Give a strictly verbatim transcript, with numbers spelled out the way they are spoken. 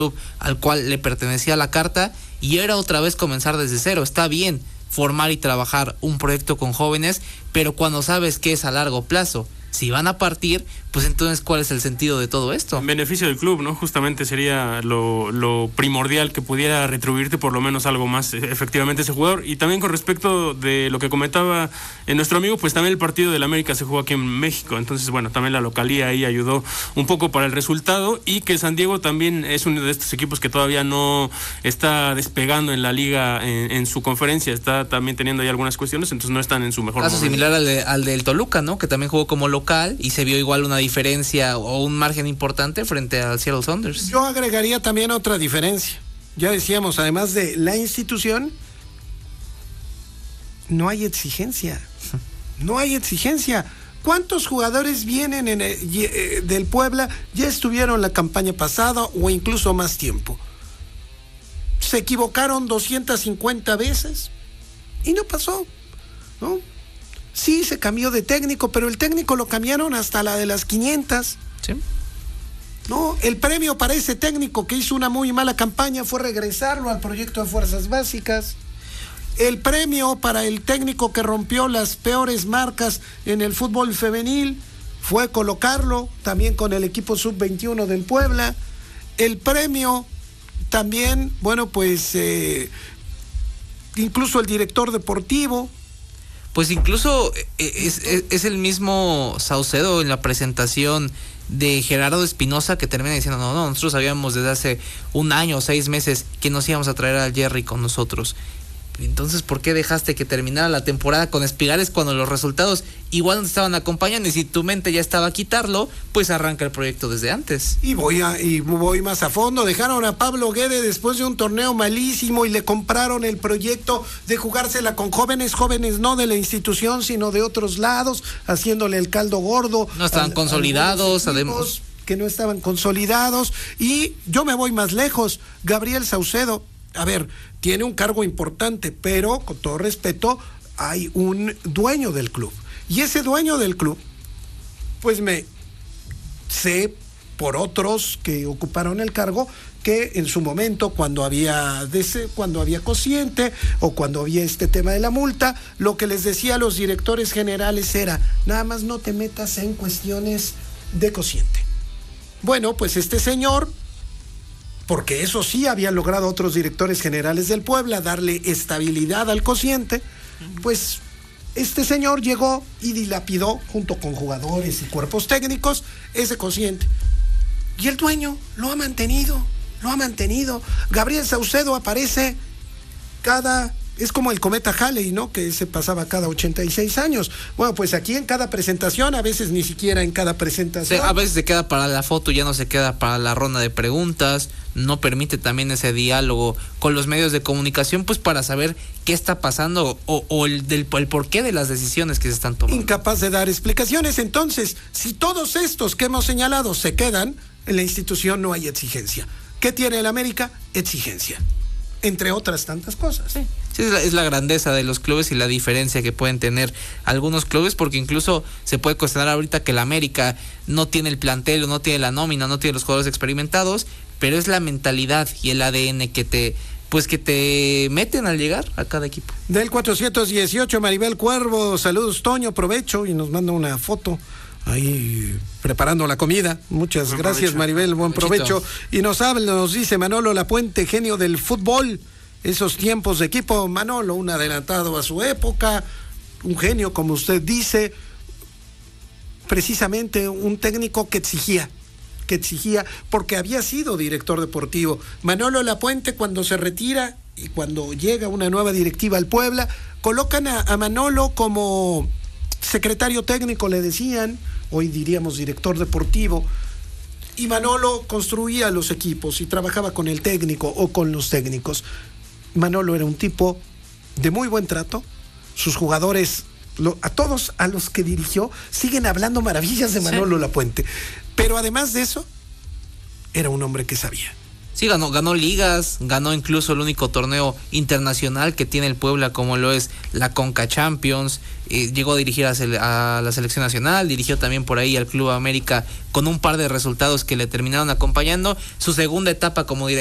al cual le pertenecía la carta, y era otra vez comenzar desde cero. Está bien formar y trabajar un proyecto con jóvenes, pero cuando sabes que es a largo plazo, si van a partir, pues entonces ¿cuál es el sentido de todo esto? En beneficio del club, ¿no? Justamente sería lo, lo primordial, que pudiera retribuirte por lo menos algo más efectivamente ese jugador. Y también con respecto de lo que comentaba eh, nuestro amigo, pues también el partido del América se jugó aquí en México, entonces bueno, también la localía ahí ayudó un poco para el resultado, y que San Diego también es uno de estos equipos que todavía no está despegando en la liga, en, en su conferencia, está también teniendo ahí algunas cuestiones, entonces no están en su mejor Caso momento. similar al, de, al del Toluca, ¿no? Que también jugó como local y se vio igual una diferencia o un margen importante frente al Seattle Sounders. Yo agregaría también otra diferencia. Ya decíamos, además de la institución, no hay exigencia. No hay exigencia. ¿Cuántos jugadores vienen en el, eh, del Puebla ya estuvieron la campaña pasada o incluso más tiempo? Se equivocaron doscientas cincuenta veces y no pasó, ¿no? Sí, se cambió de técnico, pero el técnico lo cambiaron hasta la de las quinientas. Sí. No, el premio para ese técnico que hizo una muy mala campaña fue regresarlo al proyecto de fuerzas básicas. El premio para el técnico que rompió las peores marcas en el fútbol femenil fue colocarlo también con el equipo sub veintiuno del Puebla. El premio también, bueno, pues eh, incluso el director deportivo. Pues incluso es, es, es el mismo Saucedo en la presentación de Gerardo Espinosa, que termina diciendo, no, no, nosotros sabíamos desde hace un año o seis meses que nos íbamos a traer al Jerry con nosotros. Entonces, ¿por qué dejaste que terminara la temporada con Espigares cuando los resultados igual no te estaban acompañando? Y si tu mente ya estaba a quitarlo, pues arranca el proyecto desde antes. Y voy a, y voy más a fondo. Dejaron a Pablo Guede después de un torneo malísimo y le compraron el proyecto de jugársela con jóvenes, jóvenes no de la institución, sino de otros lados, haciéndole el caldo gordo. No estaban a, consolidados, a además. Que no estaban consolidados. Y yo me voy más lejos. Gabriel Saucedo, a ver, tiene un cargo importante, pero con todo respeto, hay un dueño del club. Y ese dueño del club, pues me sé por otros que ocuparon el cargo, que en su momento, cuando había dese, cuando había cociente o cuando había este tema de la multa, lo que les decía a los directores generales era, nada más no te metas en cuestiones de cociente. Bueno, pues este señor, porque eso sí habían logrado otros directores generales del Puebla, darle estabilidad al cociente, pues este señor llegó y dilapidó, junto con jugadores y cuerpos técnicos, ese cociente. Y el dueño lo ha mantenido, lo ha mantenido. Gabriel Saucedo aparece cada... Es como el cometa Halley, ¿no? Que se pasaba cada ochenta y seis años. Bueno, pues aquí en cada presentación, a veces ni siquiera en cada presentación. Sí, a veces se queda para la foto, ya no se queda para la ronda de preguntas. No permite también ese diálogo con los medios de comunicación, pues para saber qué está pasando o, o el, del, el porqué de las decisiones que se están tomando. Incapaz de dar explicaciones. Entonces, si todos estos que hemos señalado se quedan, en la institución no hay exigencia. ¿Qué tiene el América? Exigencia. Entre otras tantas cosas. Sí. Sí, es la, es la grandeza de los clubes y la diferencia que pueden tener algunos clubes, porque incluso se puede cuestionar ahorita que el América no tiene el plantel, o no tiene la nómina, no tiene los jugadores experimentados, pero es la mentalidad y el A D N que te, pues que te meten al llegar a cada equipo. Del cuatrocientos dieciocho, Maribel Cuervo, saludos Toño, provecho, y nos manda una foto ahí preparando la comida. Muchas buen gracias provecho. Maribel, buen provecho. Bechito. Y nos habla, nos dice Manolo Lapuente, genio del fútbol. Esos tiempos de equipo, Manolo, un adelantado a su época, un genio, como usted dice, precisamente un técnico que exigía, que exigía, porque había sido director deportivo. Manolo Lapuente, cuando se retira y cuando llega una nueva directiva al Puebla, colocan a, a Manolo como secretario técnico, le decían, hoy diríamos director deportivo, y Manolo construía los equipos y trabajaba con el técnico o con los técnicos. Manolo era un tipo de muy buen trato. Sus jugadores, lo, a todos a los que dirigió, siguen hablando maravillas de Manolo sí. Lapuente. Pero además de eso, era un hombre que sabía. Sí, ganó, ganó ligas, ganó incluso el único torneo internacional que tiene el Puebla, como lo es la Conca Champions. Eh, llegó a dirigir a, sele- a la selección nacional, dirigió también por ahí al Club América con un par de resultados que le terminaron acompañando. Su segunda etapa como director